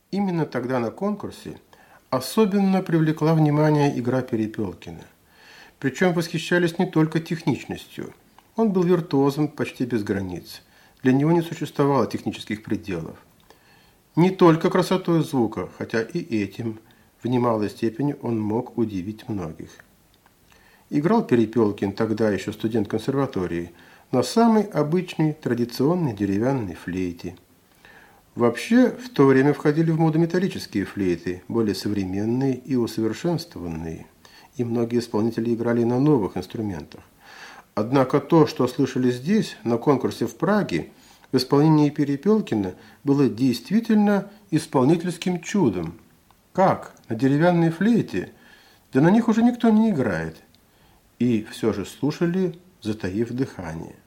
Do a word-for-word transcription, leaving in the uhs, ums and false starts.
Именно тогда на конкурсе особенно привлекла внимание игра Перепелкина. Причем восхищались не только техничностью. Он был виртуозом почти без границ. Для него не существовало технических пределов. Не только красотой звука, хотя и этим в немалой степени он мог удивить многих. Играл Перепелкин, тогда еще студент консерватории, на самой обычной традиционной деревянной флейте. Вообще, в то время входили в моду металлические флейты, более современные и усовершенствованные, и многие исполнители играли на новых инструментах. Однако то, что слышали здесь, на конкурсе в Праге, в исполнении Перепелкина, было действительно исполнительским чудом. Как? На деревянной флейте? Да на них уже никто не играет. И все же слушали, затаив дыхание.